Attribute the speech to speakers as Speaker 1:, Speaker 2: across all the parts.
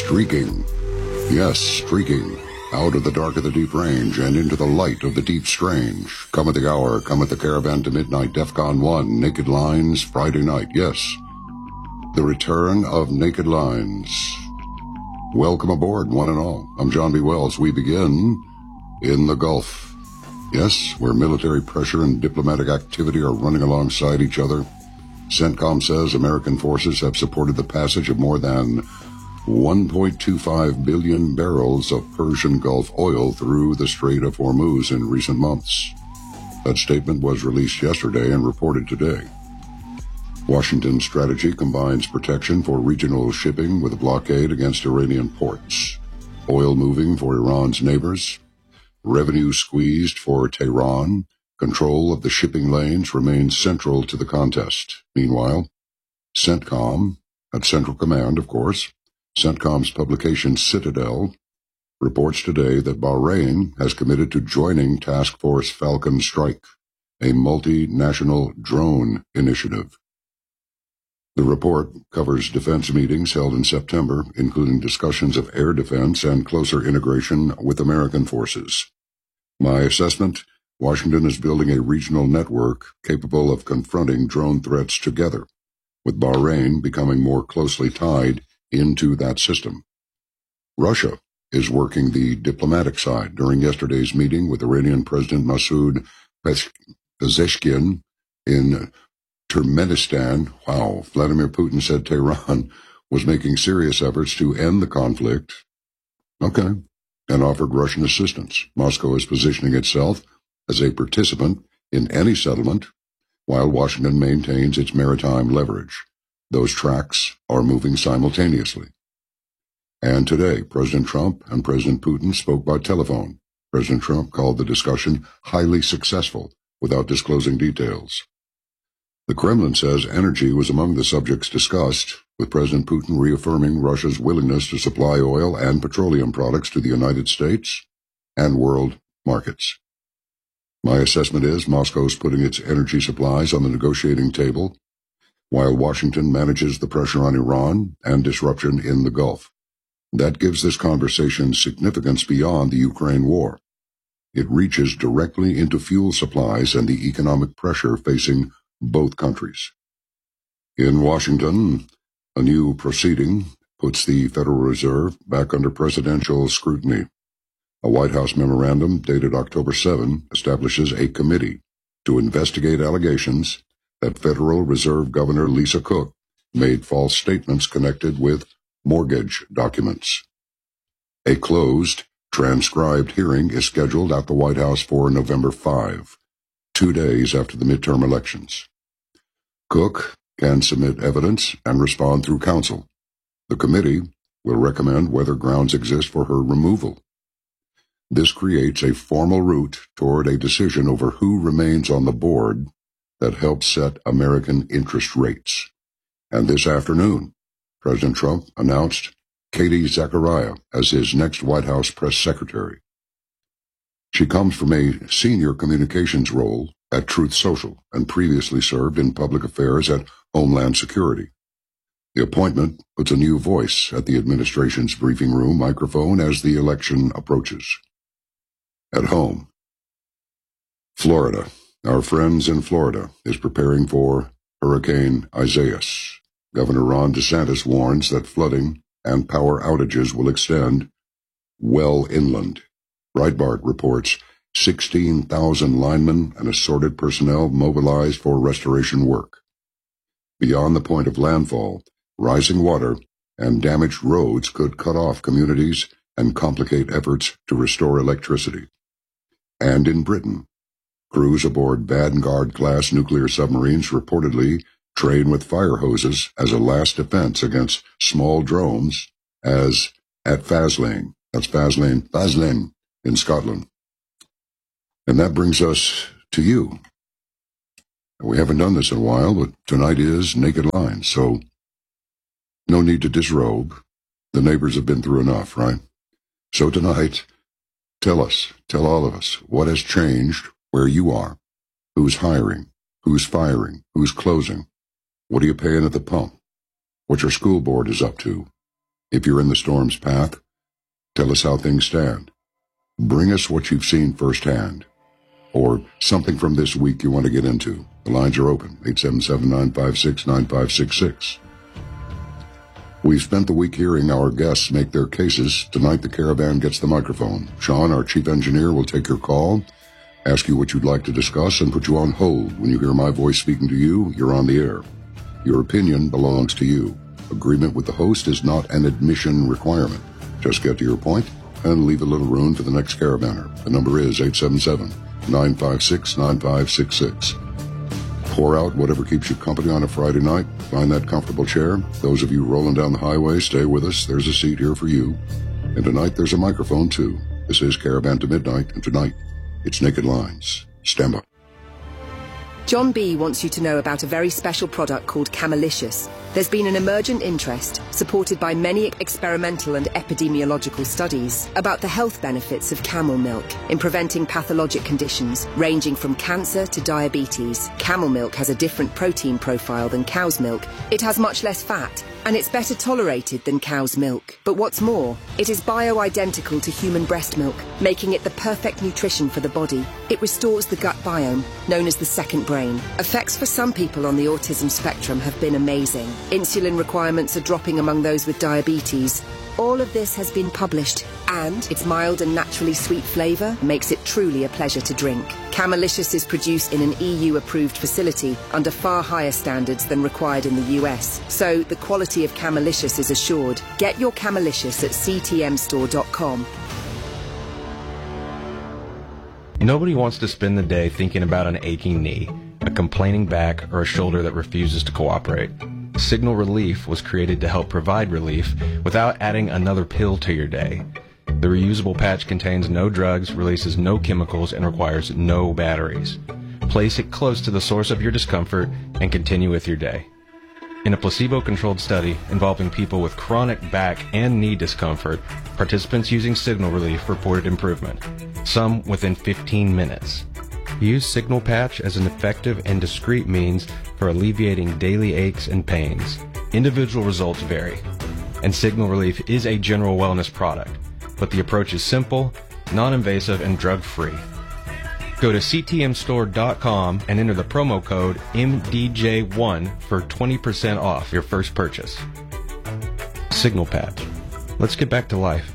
Speaker 1: Streaking. Yes, streaking. Out of the dark of the deep range and into the light of the deep strange. Come at the hour, come at the caravan to midnight, DEFCON 1, Naked Lines, Friday night. Yes, the return of Naked Lines. Welcome aboard, one and all. I'm John B. Wells. We begin in the Gulf. Yes, where military pressure and diplomatic activity are running alongside each other. CENTCOM says American forces have supported the passage of more than 1.25 billion barrels of Persian Gulf oil through the Strait of Hormuz in recent months. That statement was released yesterday and reported today. Washington's strategy combines protection for regional shipping with a blockade against Iranian ports, oil moving for Iran's neighbors, revenue squeezed for Tehran. Control of the shipping lanes remains central to the contest. Meanwhile, CENTCOM, at Central Command, of course, CENTCOM's publication Citadel reports today that Bahrain has committed to joining Task Force Falcon Strike, a multinational drone initiative. The report covers defense meetings held in September, including discussions of air defense and closer integration with American forces. My assessment, Washington is building a regional network capable of confronting drone threats together, with Bahrain becoming more closely tied into that system. Russia is working the diplomatic side during yesterday's meeting with Iranian President Masoud Pezeshkian in Turkmenistan. Wow, Vladimir Putin said Tehran was making serious efforts to end the conflict. Okay, and offered Russian assistance. Moscow is positioning itself as a participant in any settlement, while Washington maintains its maritime leverage. Those tracks are moving simultaneously. And today, President Trump and President Putin spoke by telephone. President Trump called the discussion highly successful without disclosing details. The Kremlin says energy was among the subjects discussed, with President Putin reaffirming Russia's willingness to supply oil and petroleum products to the United States and world markets. My assessment is Moscow's putting its energy supplies on the negotiating table, while Washington manages the pressure on Iran and disruption in the Gulf. That gives this conversation significance beyond the Ukraine war. It reaches directly into fuel supplies and the economic pressure facing both countries. In Washington, a new proceeding puts the Federal Reserve back under presidential scrutiny. A White House memorandum dated October 7 establishes a committee to investigate allegations that Federal Reserve Governor Lisa Cook made false statements connected with mortgage documents. A closed, transcribed hearing is scheduled at the White House for November 5, 2 days after the midterm elections. Cook can submit evidence and respond through counsel. The committee will recommend whether grounds exist for her removal. This creates a formal route toward a decision over who remains on the board that helps set American interest rates. And this afternoon, President Trump announced Katie Zachariah as his next White House press secretary. She comes from a senior communications role at Truth Social and previously served in public affairs at Homeland Security. The appointment puts a new voice at the administration's briefing room microphone as the election approaches. At home, Florida. Our friends in Florida is preparing for Hurricane Isaias. Governor Ron DeSantis warns that flooding and power outages will extend well inland. Breitbart reports 16,000 linemen and assorted personnel mobilized for restoration work. Beyond the point of landfall, rising water and damaged roads could cut off communities and complicate efforts to restore electricity. And in Britain, crews aboard Vanguard-class nuclear submarines reportedly train with fire hoses as a last defense against small drones as at Faslane. That's Faslane in Scotland. And that brings us to you. We haven't done this in a while, but tonight is Naked Lines, so no need to disrobe. The neighbors have been through enough, right? So tonight, tell all of us, what has changed where you are? Who's hiring? Who's firing? Who's closing? What are you paying at the pump? What your school board is up to? If you're in the storm's path, tell us how things stand. Bring us what you've seen firsthand, or something from this week you want to get into. The lines are open, 877-956-9566. We've spent the week hearing our guests make their cases. Tonight, the Caravan gets the microphone. Sean, our chief engineer, will take your call, ask you what you'd like to discuss, and put you on hold. When you hear my voice speaking to you, you're on the air. Your opinion belongs to you. Agreement with the host is not an admission requirement. Just get to your point and leave a little room for the next Caravaner. The number is 877-956-9566. Pour out whatever keeps you company on a Friday night. Find that comfortable chair. Those of you rolling down the highway, stay with us. There's a seat here for you. And tonight there's a microphone too. This is Caravan to Midnight, and tonight it's Naked Lines. Stand by.
Speaker 2: John B. wants you to know about a very special product called Camelicious. There's been an emergent interest, supported by many experimental and epidemiological studies, about the health benefits of camel milk in preventing pathologic conditions ranging from cancer to diabetes. Camel milk has a different protein profile than cow's milk. It has much less fat, and it's better tolerated than cow's milk. But what's more, it is bio-identical to human breast milk, making it the perfect nutrition for the body. It restores the gut biome, known as the second brain. Effects for some people on the autism spectrum have been amazing. Insulin requirements are dropping among those with diabetes. All of this has been published, and its mild and naturally sweet flavour makes it truly a pleasure to drink. Camelicious is produced in an EU-approved facility under far higher standards than required in the US, so the quality of Camelicious is assured. Get your Camelicious at ctmstore.com.
Speaker 3: Nobody wants to spend the day thinking about an aching knee, a complaining back, or a shoulder that refuses to cooperate. Signal Relief was created to help provide relief without adding another pill to your day. The reusable patch contains no drugs, releases no chemicals, and requires no batteries. Place it close to the source of your discomfort and continue with your day. In a placebo-controlled study involving people with chronic back and knee discomfort, participants using Signal Relief reported improvement, some within 15 minutes. Use Signal Patch as an effective and discreet means for alleviating daily aches and pains. Individual results vary, and Signal Relief is a general wellness product, but the approach is simple, non-invasive, and drug-free. Go to ctmstore.com and enter the promo code MDJ1 for 20% off your first purchase. Signal Patch. Let's get back to life.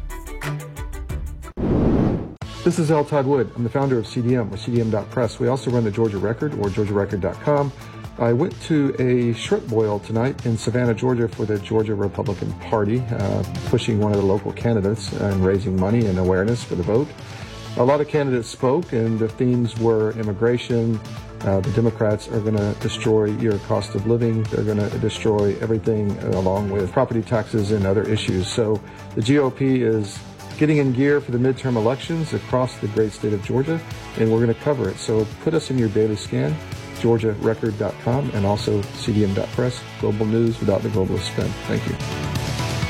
Speaker 4: This is L. Todd Wood. I'm the founder of CDM, or CDM.press. We also run the Georgia Record, or GeorgiaRecord.com. I went to a shrimp boil tonight in Savannah, Georgia for the Georgia Republican Party, pushing one of the local candidates and raising money and awareness for the vote. A lot of candidates spoke, and the themes were immigration. The Democrats are going to destroy your cost of living. They're going to destroy everything along with property taxes and other issues. So the GOP is getting in gear for the midterm elections across the great state of Georgia, and we're going to cover it. So put us in your daily scan, GeorgiaRecord.com, and also CDM.press, global news without the globalist spin. Thank you.